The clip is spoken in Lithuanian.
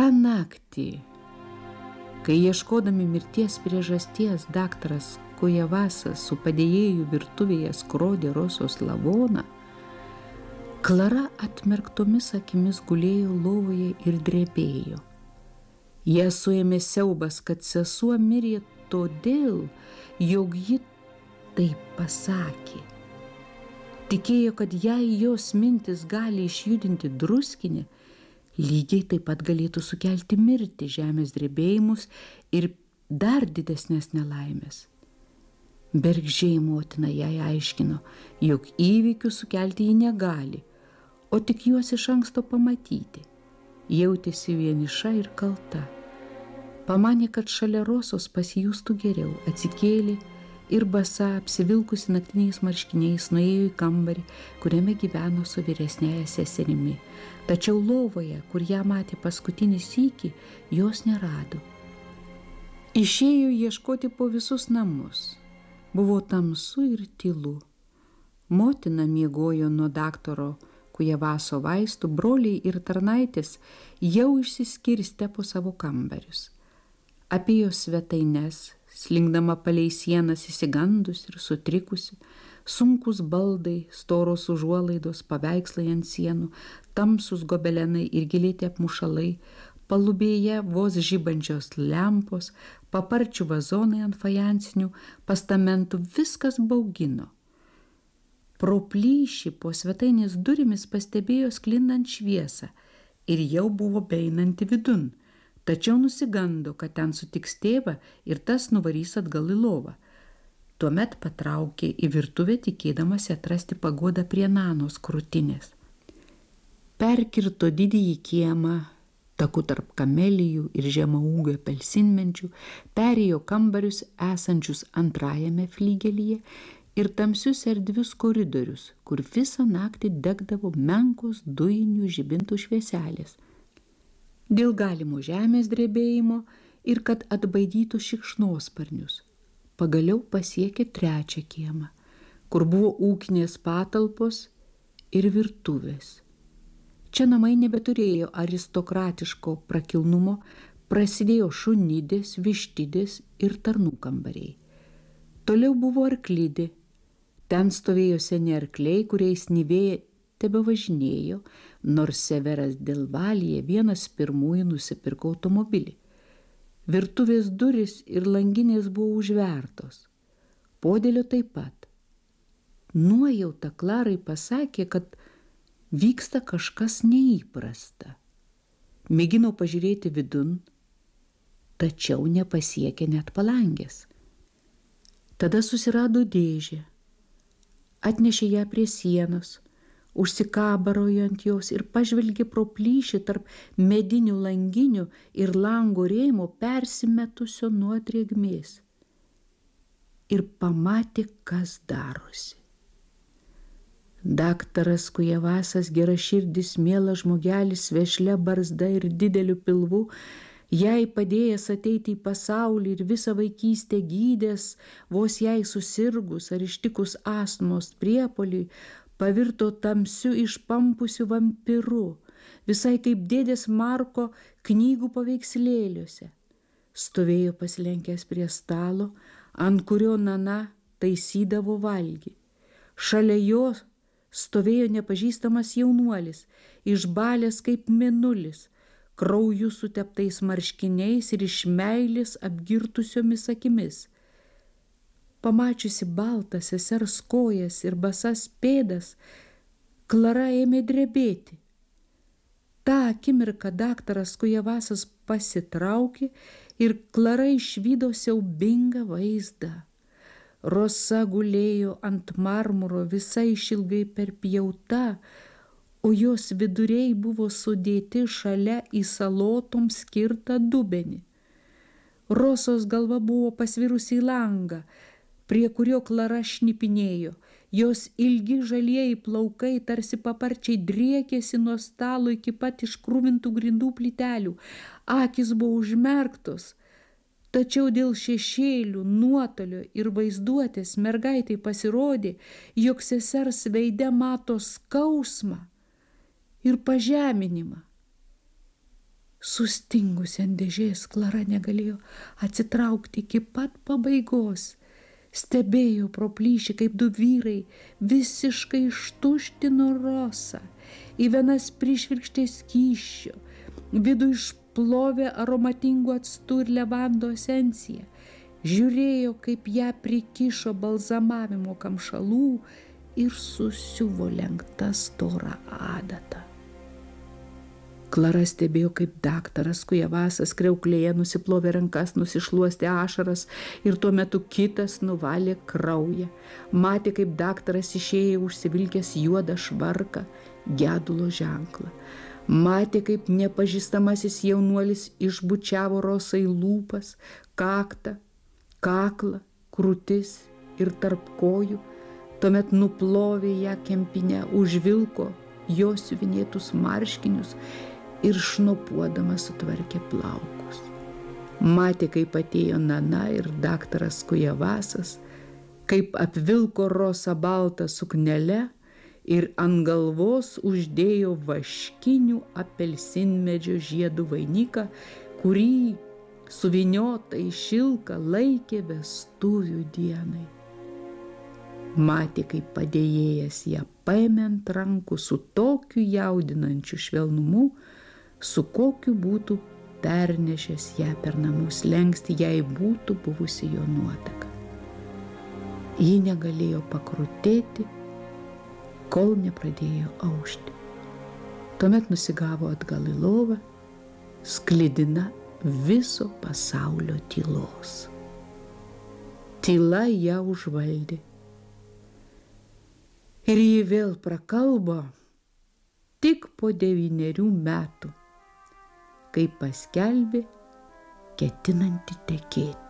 Ta naktį, kai ieškodami mirties priežasties daktaras Kujavasas su padėjėju virtuvėje skrodė Rosos lavoną, Klara atmerktomis akimis gulėjo lovoje ir drebėjo. Ją suėmė siaubas, kad sesuo mirė todėl, jog ji taip pasakė. Tikėjo, kad jei jos mintis gali išjudinti druskinę, lygiai taip pat galėtų sukelti mirtį, žemės drebėjimus ir dar didesnės nelaimės. Bergždžiai motina jai aiškino, jog įvykių sukelti ji negali, o tik juos iš anksto pamatyti. Jautėsi vieniša ir kalta. Pamanė, kad šalia Rosos pasijustų geriau, atsikėlė ir basa, apsivilkusi naktiniais marškiniais, nuėjo į kambarį, kuriame gyveno su vyresniaja seserimi. Tačiau lovoje, kur ją matė paskutinį sykį, jos nerado. Išėjo ieškoti po visus namus. Buvo tamsu ir tylu. Motina miegojo nuo daktaro Kujavaso vaistų, broliai ir tarnaitės jau išsiskirstė po savo kambarius. Apie jos svetaines, slinkdama palei sienas įsigandus ir sutrikusi, sunkus baldai, storos užuolaidos, paveikslai ant sienų, tamsus gobelenai ir gilėti apmušalai, palubėje vos žibančios lempos, paparčių vazonai ant fajansinių pastamentų, viskas baugino. Pro plyšį po svetainės durimis pastebėjo sklindant šviesą ir jau buvo beeinanti vidun, tačiau nusigando, kad ten sutiks tėvą ir tas nuvarys atgal į lovą. Tuomet patraukė į virtuvę, tikėdamasi atrasti paguodą prie Nanos krūtinės. Perkirto didįjį kiemą, taku tarp kamelijų ir žemaūgio apelsinmedžių, perėjo kambarius esančius antrajame flygelyje ir tamsius erdvius koridorius, kur visą naktį degdavo menkos dujinių žibintų švieselės. Dėl galimo žemės drebėjimo ir kad atbaidytų šikšnosparnius, pagaliau pasiekė trečią kiemą, kur buvo ūkinės patalpos ir virtuvės. Čia namai nebeturėjo aristokratiško prakilnumo, prasidėjo šunidės, vištidės ir tarnų kambariai. Toliau buvo arklidė. Ten stovėjo seni arkliai, kuriais Nivėja tebevažinėjo, nors Severas Delvalyje vienas pirmųjų nusipirko automobilį. Virtuvės durys ir langinės buvo užvertos. Podėlio taip pat. Nuojauta Klarai pasakė, kad vyksta kažkas neįprasta. Mėgino pažiūrėti vidun, tačiau nepasiekė net palangės. Tada susirado dėžę. Atnešė ją prie sienos, užsikabarojo ant jos ir pažvelgė pro plyšį tarp medinių langinių ir lango rėmo persimetusio nuo drėgmės. Ir pamatė, kas darosi. Daktaras Kujavasas, geraširdis, mielas žmogelis, vešlia barzda ir dideliu pilvu, jai padėjęs ateiti į pasaulį ir visą vaikystę gydęs, vos jai susirgus ar ištikus astmos priepuoliui, pavirto tamsiu išpampusiu vampyru, visai kaip dėdės Marko knygų paveikslėliuose. Stovėjo pasilenkęs prie stalo, ant kurio Nana taisydavo valgį. Šalia jo stovėjo nepažįstamas jaunuolis, išbalęs kaip mėnulis, krauju suteptais marškiniais ir iš meilės apgirtusiomis akimis. Pamačiusi baltas sesers kojas ir basas pėdas, Klara ėmė drebėti. Ta akimirką daktaras Kujavasas pasitraukė ir Klara išvydo siaubingą vaizdą. Rosa gulėjo ant marmuro visa išilgai perpjauta, o jos viduriai buvo sudėti šalia į salotoms skirtą dubenį. Rosos galva buvo pasvirusi į langą, prie kurio Klara šnipinėjo. Jos ilgi žalieji plaukai tarsi paparčiai driekėsi nuo stalo iki pat iškrūvintų grindų plytelių. Akys buvo užmerktos, tačiau dėl šešėlių, nuotolio ir vaizduotės mergaitai pasirodė, jog sesers veide mato skausmą ir pažeminimą. Sustingusi ant dėžės, Klara negalėjo atsitraukti iki pat pabaigos. Stebėjo pro plyšį, kaip du vyrai visiškai ištuštino Rosą. Į venas prišvirkštė skysčio, vidų išplovė aromatingų actų ir levando esenciją. Žiūrėjo, kaip ją prikišo balzamavimo kamšalų ir susiuvo lenkta stora adata. Klara stebėjo, kaip daktaras Kujavasas kriauklėje nusiplovė rankas, nusišluostė ašaras ir tuo metu kitas nuvalė kraują. Matė, kaip daktaras išėjo užsivilkęs juodą švarką, gedulo ženklą. Matė, kaip nepažįstamasis jaunuolis išbučiavo Rosai lūpas, kaktą, kaklą, krūtis ir tarp kojų, tuomet nuplovė ją kempine, užvilko jo siuvinėtus marškinius ir šnopuodama sutvarkė plaukus. Matė, kaip atėjo Nana ir daktaras Kujavasas, kaip apvilko Rosą baltą suknelę ir ant galvos uždėjo vaškinių apelsinmedžio žiedų vainiką, kurį suvyniotą į šilką laikė vestuvių dienai. Matė, kaip padėjėjas ją paėmė ant rankų su tokiu jaudinančiu švelnumu, su kokiu būtų pernešęs ją per namų slenkstį, jei būtų buvusi jo nuotaka. Ji negalėjo pakrutėti, kol nepradėjo aušti. Tuomet nusigavo atgal į lovą, sklidina viso pasaulio tylos. Tyla ją užvaldė. Ir ji vėl prakalbo tik po 9 metų, kai paskelbė ketinanti tekėti.